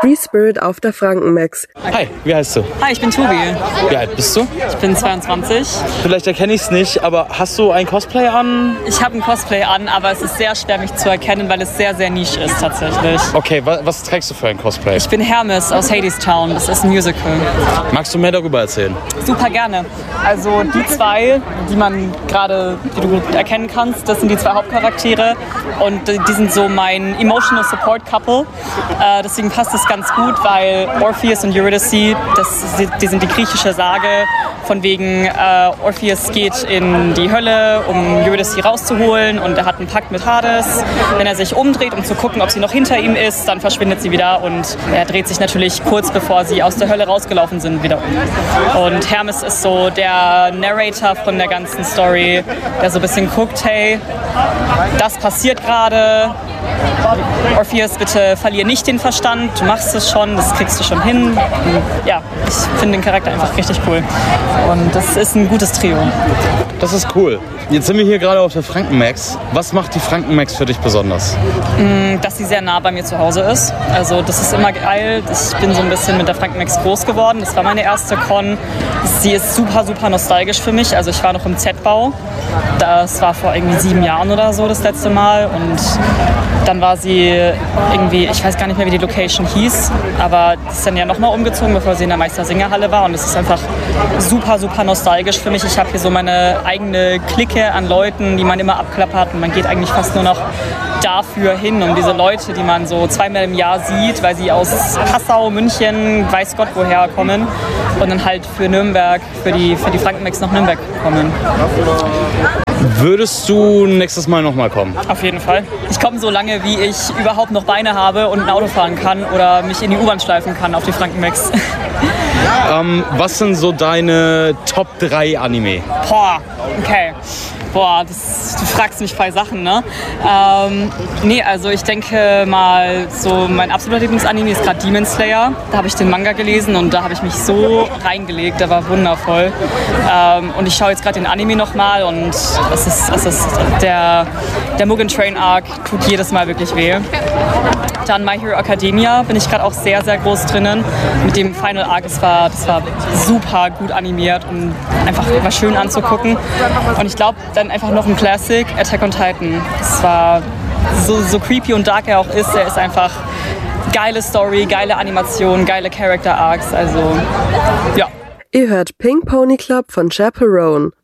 Free Spirit auf der Frankenmax. Hi, wie heißt du? Hi, ich bin Tobi. Wie alt bist du? Ich bin 22. Vielleicht erkenne ich es nicht, aber hast du ein Cosplay an? Ich habe ein Cosplay an, aber es ist sehr schwer, mich zu erkennen, weil es sehr, sehr niche ist tatsächlich. Okay, was trägst du für ein Cosplay? Ich bin Hermes aus Hadestown. Das ist ein Musical. Magst du mehr darüber erzählen? Super gerne. Also die zwei, die du gut erkennen kannst, das sind die zwei Hauptcharaktere und die sind so mein Emotional Support Couple. Deswegen passt es ganz gut, weil Orpheus und Eurydice, die sind die griechische Sage, von wegen Orpheus geht in die Hölle, um Eurydice rauszuholen und er hat einen Pakt mit Hades. Wenn er sich umdreht, um zu gucken, ob sie noch hinter ihm ist, dann verschwindet sie wieder und er dreht sich natürlich kurz bevor sie aus der Hölle rausgelaufen sind wieder um. Und Hermes ist so der Narrator von der ganzen Story, der so ein bisschen guckt, hey, das passiert gerade. Orpheus, bitte verlier nicht den Verstand, du machst es schon, das kriegst du schon hin. Und ja, ich finde den Charakter einfach richtig cool. Und das ist ein gutes Trio. Das ist cool. Jetzt sind wir hier gerade auf der Frankenmax. Was macht die Frankenmax für dich besonders? Dass sie sehr nah bei mir zu Hause ist. Also das ist immer geil. Ich bin so ein bisschen mit der Frankenmax groß geworden. Das war meine erste Con. Sie ist super, super nostalgisch für mich. Also ich war noch im Z-Bau. Das war vor irgendwie 7 Jahren oder so das letzte Mal. Und dann war sie irgendwie, ich weiß gar nicht mehr, wie die Location hieß, aber die ist dann ja nochmal umgezogen, bevor sie in der Meister-Singer-Halle war. Und es ist einfach super, super nostalgisch für mich. Ich habe hier so meine eigene Clique an Leuten, die man immer abklappert. Und man geht eigentlich fast nur noch dafür hin, um diese Leute, die man so 2-mal im Jahr sieht, weil sie aus Passau, München, weiß Gott woher kommen und dann halt für Nürnberg, für die Frankenmax nach Nürnberg kommen. Würdest du nächstes Mal nochmal kommen? Auf jeden Fall. Ich komme so lange, wie ich überhaupt noch Beine habe und ein Auto fahren kann oder mich in die U-Bahn schleifen kann auf die Frankenmax. Was sind so deine Top 3 Anime? Okay. Du fragst mich 2 Sachen, ne? Also ich denke mal, so mein absoluter Lieblingsanime ist gerade Demon Slayer. Da habe ich den Manga gelesen und da habe ich mich so reingelegt, der war wundervoll. Und ich schaue jetzt gerade den Anime nochmal und es ist der Mugen Train Arc tut jedes Mal wirklich weh. Dann My Hero Academia bin ich gerade auch sehr, sehr groß drinnen. Mit dem Final Arc, das war super gut animiert und einfach war schön anzugucken. Und ich glaube, dann einfach noch ein Classic, Attack on Titan. Das war so creepy und dark er auch ist, er ist einfach geile Story, geile Animation, geile Character Arcs, also ja. Ihr hört Pink Pony Club von Chaperone.